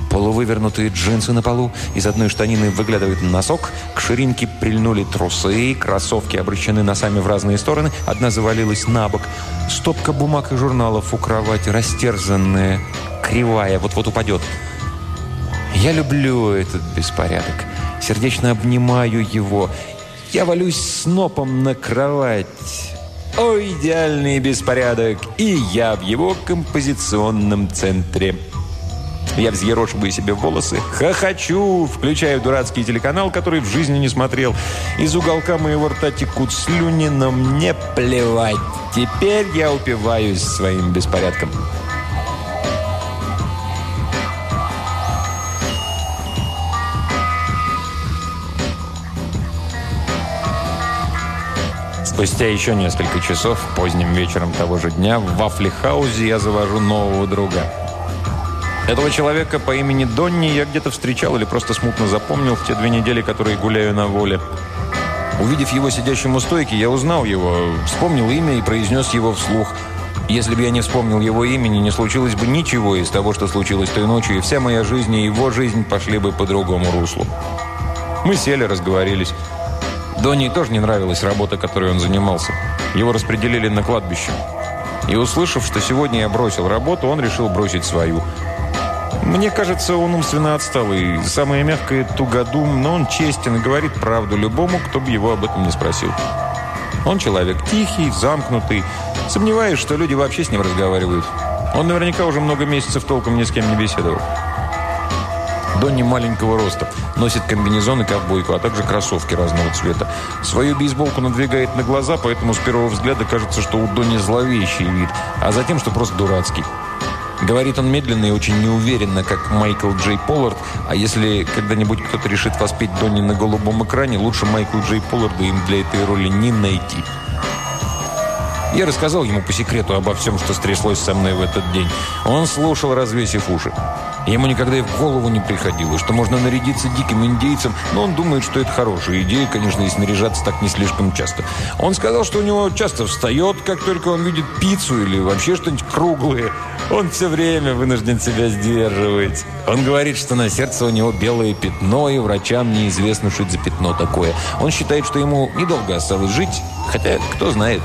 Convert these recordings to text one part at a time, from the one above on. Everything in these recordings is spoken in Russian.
Полувывернутые джинсы на полу, из одной штанины выглядывает носок, к ширинке прильнули трусы, кроссовки обращены носами в разные стороны, одна завалилась на бок. Стопка бумаг и журналов у кровати, растерзанная, кривая, вот-вот упадет. Я люблю этот беспорядок, сердечно обнимаю его. Я валюсь снопом на кровать. О, идеальный беспорядок! И я в его композиционном центре. Я взъерошиваю себе волосы, хохочу, включаю дурацкий телеканал, который в жизни не смотрел. Из уголка моего рта текут слюни, но мне плевать. Теперь я упиваюсь своим беспорядком. Спустя еще несколько часов, поздним вечером того же дня, в Вафли-хаузе я завожу нового друга. Этого человека по имени Донни я где-то встречал или просто смутно запомнил в те 2 недели, которые гуляю на воле. Увидев его сидящим у стойки, я узнал его, вспомнил имя и произнес его вслух. Если бы я не вспомнил его имени, не случилось бы ничего из того, что случилось той ночью, и вся моя жизнь и его жизнь пошли бы по другому руслу. Мы сели, разговорились. Донни тоже не нравилась работа, которой он занимался. Его распределили на кладбище. И услышав, что сегодня я бросил работу, он решил бросить свою. Мне кажется, он умственно отсталый, самое мягкое тугодум, но он честен и говорит правду любому, кто бы его об этом не спросил. Он человек тихий, замкнутый, сомневаюсь, что люди вообще с ним разговаривают. Он наверняка уже много месяцев толком ни с кем не беседовал. Донни маленького роста, носит комбинезон и ковбойку, а также кроссовки разного цвета. Свою бейсболку надвигает на глаза, поэтому с первого взгляда кажется, что у Донни зловещий вид, а затем, что просто дурацкий. Говорит он медленно и очень неуверенно, как Майкл Джей Поллард, а если когда-нибудь кто-то решит воспеть Донни на голубом экране, лучше Майкла Джей Полларда им для этой роли не найти. Я рассказал ему по секрету обо всем, что стряслось со мной в этот день. Он слушал, развесив уши. Ему никогда и в голову не приходило, что можно нарядиться диким индейцем, но он думает, что это хорошая идея, конечно, если наряжаться так не слишком часто. Он сказал, что у него часто встает, как только он видит пиццу или вообще что-нибудь круглое. Он все время вынужден себя сдерживать. Он говорит, что на сердце у него белое пятно, и врачам неизвестно, что это за пятно такое. Он считает, что ему недолго осталось жить, хотя кто знает.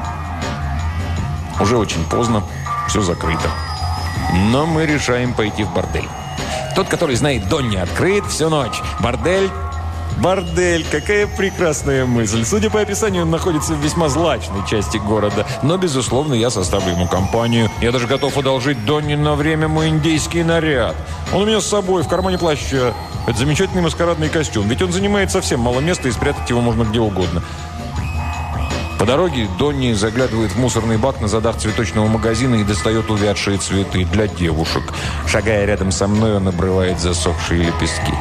Уже очень поздно, все закрыто. Но мы решаем пойти в бордель. Тот, который знает Донни, открыт всю ночь. Бордель. Бордель. Какая прекрасная мысль. Судя по описанию, он находится в весьма злачной части города. Но, безусловно, я составлю ему компанию. Я даже готов одолжить Донни на время мой индейский наряд. Он у меня с собой, в кармане плаща. Это замечательный маскарадный костюм. Ведь он занимает совсем мало места, и спрятать его можно где угодно. По дороге Донни заглядывает в мусорный бак на задах цветочного магазина и достает увядшие цветы для девушек. Шагая рядом со мной, он обрывает засохшие лепестки.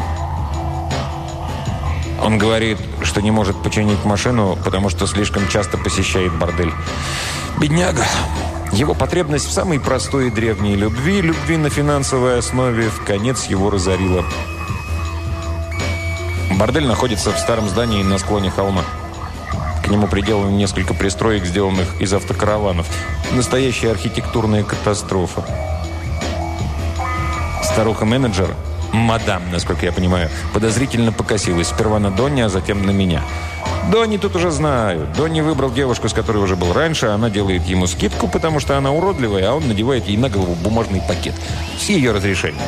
Он говорит, что не может починить машину, потому что слишком часто посещает бордель. Бедняга. Его потребность в самой простой и древней любви, любви на финансовой основе, в конец его разорила. Бордель находится в старом здании на склоне холма. К нему приделано несколько пристроек, сделанных из автокараванов. Настоящая архитектурная катастрофа. Старуха-менеджер, мадам, насколько я понимаю, подозрительно покосилась. Сперва на Донни, а затем на меня. Донни тут уже знаю. Донни выбрал девушку, с которой уже был раньше. Она делает ему скидку, потому что она уродливая, а он надевает ей на голову бумажный пакет. С ее разрешения.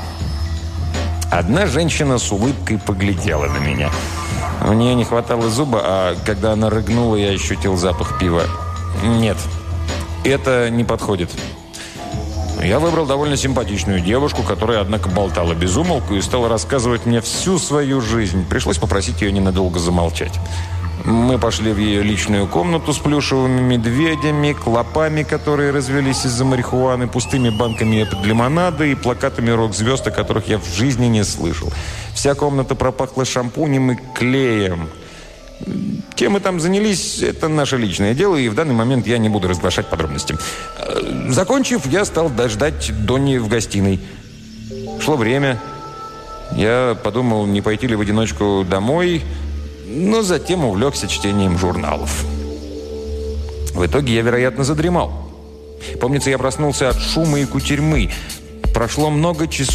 Одна женщина с улыбкой поглядела на меня. У нее не хватало зуба, а когда она рыгнула, я ощутил запах пива. Нет, это не подходит. Я выбрал довольно симпатичную девушку, которая, однако, болтала без умолку и стала рассказывать мне всю свою жизнь. Пришлось попросить ее ненадолго замолчать. Мы пошли в ее личную комнату с плюшевыми медведями, клопами, которые развелись из-за марихуаны, пустыми банками лимонада и плакатами рок-звезд, о которых я в жизни не слышал. Вся комната пропахла шампунем и клеем. Чем мы там занялись, это наше личное дело, и в данный момент я не буду разглашать подробности. Закончив, я стал ждать Донни в гостиной. Шло время. Я подумал, не пойти ли в одиночку домой, но затем увлекся чтением журналов. В итоге я, вероятно, задремал. Помнится, я проснулся от шума и кутерьмы. Прошло много часов.